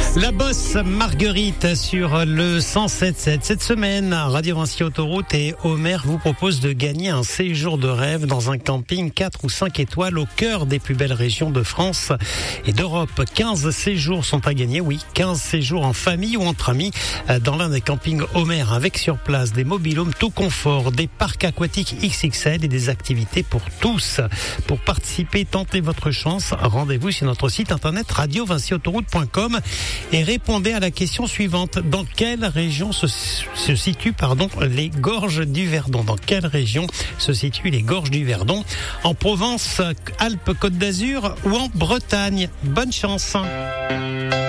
La bosse Marguerite sur le 107.7. Cette semaine, Radio Vinci Autoroute et Homer vous propose de gagner un séjour de rêve dans un camping 4 ou 5 étoiles au cœur des plus belles régions de France et d'Europe. 15 séjours sont à gagner, oui, 15 séjours en famille ou entre amis dans l'un des campings Homer avec sur place des mobil-homes tout confort, des parcs aquatiques XXL et des activités pour tous. Pour participer, tentez votre chance. Rendez-vous sur notre site internet radiovinciautoroute.com et répondez à la question suivante. Dans quelle région se situent les gorges du Verdon? Dans quelle région se situent les gorges du Verdon? En Provence, Alpes, Côte d'Azur ou en Bretagne? Bonne chance.